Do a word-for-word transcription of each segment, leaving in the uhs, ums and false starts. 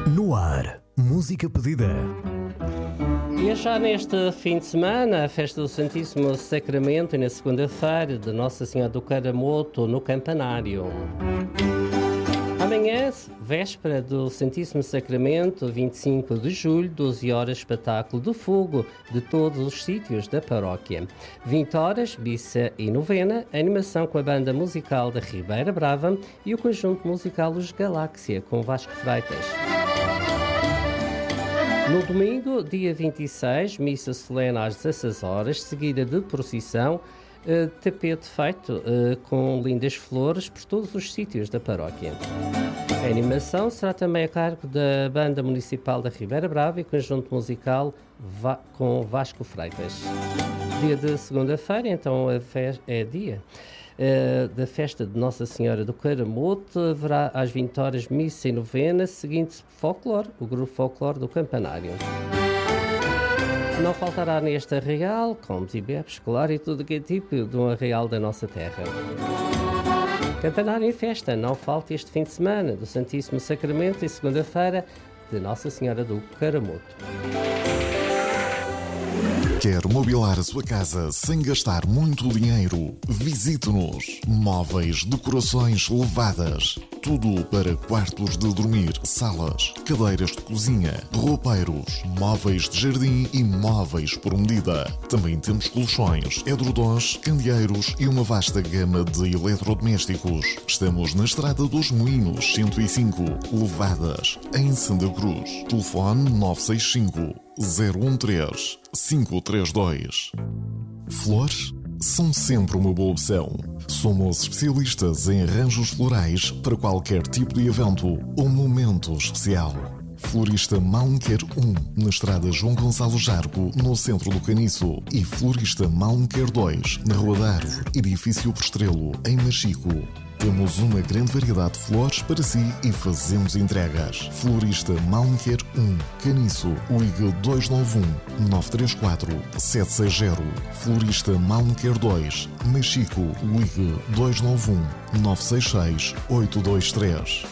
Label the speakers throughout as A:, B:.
A: No ar, música pedida.
B: E é já neste fim de semana a festa do Santíssimo Sacramento e na segunda-feira de Nossa Senhora do Caramoto no Campanário. Amanhã, véspera do Santíssimo Sacramento, vinte e cinco de julho, doze horas, espetáculo de fogo de todos os sítios da paróquia. vinte horas, missa e novena, animação com a banda musical da Ribeira Brava e o conjunto musical Os Galáxia, com Vasco Freitas. No domingo, dia vinte e seis, missa solene às dezasseis horas, seguida de procissão, uh, tapete feito uh, com lindas flores por todos os sítios da paróquia. A animação será também a cargo da Banda Municipal da Ribeira Brava e conjunto musical Va- com Vasco Freitas. Dia de segunda-feira, então, a fe- é dia uh, da festa de Nossa Senhora do Caramoto. Haverá às vinte horas missa e novena, seguinte folclore, o grupo folclore do Campanário. Não faltará neste arraial, comes e bebes, claro, e tudo que é tipo de um arraial da nossa terra. Campanário em festa, não falta este fim de semana do Santíssimo Sacramento e segunda-feira de Nossa Senhora do Caramoto.
C: Quer mobilar a sua casa sem gastar muito dinheiro? Visite-nos. Móveis, decorações levadas. Tudo para quartos de dormir, salas, cadeiras de cozinha, roupeiros, móveis de jardim e móveis por medida. Também temos colchões, edredons, candeeiros e uma vasta gama de eletrodomésticos. Estamos na Estrada dos Moinhos, cento e cinco, Levadas, em Santa Cruz. Telefone nove seis cinco, zero um três, cinco três dois. Flores são sempre uma boa opção. Somos especialistas em arranjos florais para qualquer tipo de evento ou momento especial. Florista Malmquer um, na Estrada João Gonçalo Jarco, no centro do Caniço. E Florista Malmquer dois, na Rua da Árvore, edifício Postrelo, em Machico. Temos uma grande variedade de flores para si e fazemos entregas. Florista Malmquer um, Caniço, ligue dois nove um, nove três quatro, sete seis zero. Florista Malmquer dois, Machico, ligue dois nove um, nove seis seis, oito dois três.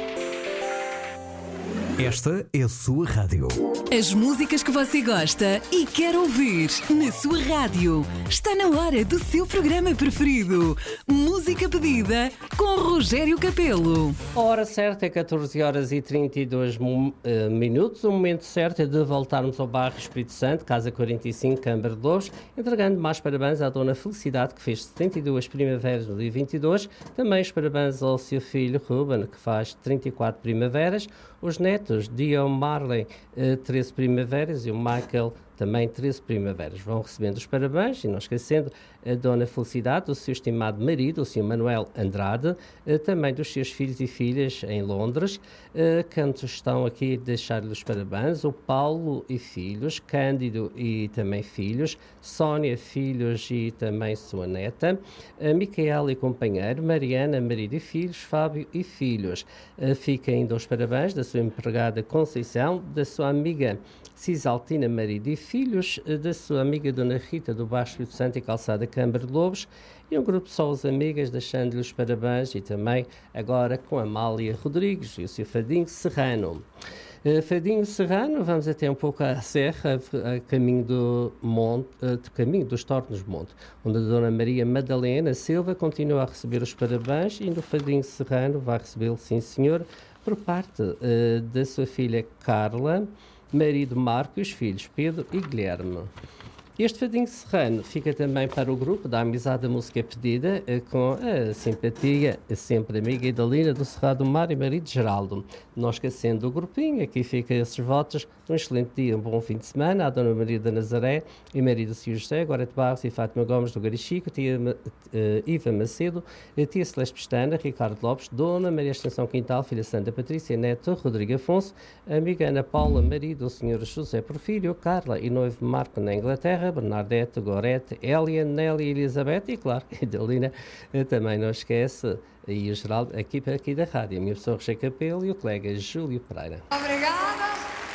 A: Esta é a sua rádio.
D: As músicas que você gosta e quer ouvir na sua rádio. Está na hora do seu programa preferido. Música pedida com Rogério Capelo.
B: A hora certa é catorze horas e trinta e dois uh, minutos. O momento certo é de voltarmos ao bairro Espírito Santo, Casa quarenta e cinco, Câmara de Louros, entregando mais parabéns à Dona Felicidade, que fez setenta e duas primaveras no dia vinte e dois. Também os parabéns ao seu filho Ruben, que faz trinta e quatro primaveras. Os netos, Dion Marley, uh, treze primaveras, e o Michael, também treze primaveras. Vão recebendo os parabéns, e não esquecendo a Dona Felicidade, do seu estimado marido, o senhor Manuel Andrade, eh, também dos seus filhos e filhas em Londres, eh, que estão aqui a deixar-lhe os parabéns, o Paulo e filhos, Cândido e também filhos, Sónia, filhos e também sua neta, a Micaela e companheiro, Mariana, marido e filhos, Fábio e filhos. Eh, fica ainda os parabéns da sua empregada Conceição, da sua amiga Cisaltina, marido e filhos, da sua amiga Dona Rita, do Baixo Espírito Santo e Calçada Câmara de Lobos, e um grupo de só os amigas, deixando-lhe os parabéns, e também agora com a Amália Rodrigues e o seu Fadinho Serrano. Uh, Fadinho Serrano, vamos até um pouco à serra, a, a caminho do monte, uh, de caminho dos Tornos Monte, onde a Dona Maria Madalena Silva continua a receber os parabéns, e no Fadinho Serrano vai recebê-lo, sim senhor, por parte uh, da sua filha Carla, marido Marco e os filhos Pedro e Guilherme. Este Fadinho Serrano fica também para o grupo da Amizade da Música Pedida, com a simpatia sempre amiga e Dalina do Cerrado do Mar e marido Geraldo. Não esquecendo o grupinho, aqui fica esses votos de um excelente dia, um bom fim de semana à Dona Maria da Nazaré e marido Cio José, Gorete Barros e Fátima Gomes do Garichico, tia uh, Iva Macedo, tia Celeste Pestana, Ricardo Lopes, Dona Maria Extensão Quintal, filha Santa Patrícia, neto Rodrigo Afonso, amiga Ana Paula, marido o senhor José Porfírio, Carla e noivo Marco na Inglaterra, Bernadette, Gorete, Hélia, Nélia e Elizabeth e, claro, a Dalina também não esquece, e o Geraldo, aqui, aqui da rádio, a minha pessoa Rogério Capelo e o colega Júlio Pereira.
E: Obrigada.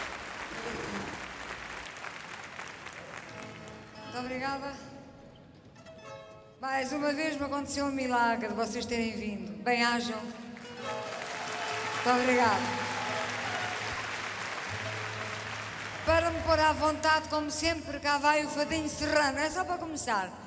E: Muito obrigada. Mais uma vez me aconteceu um milagre de vocês terem vindo. Bem-ajam. Muito obrigada. para me pôr à vontade, como sempre, cá vai o fadinho serrano. É só para começar.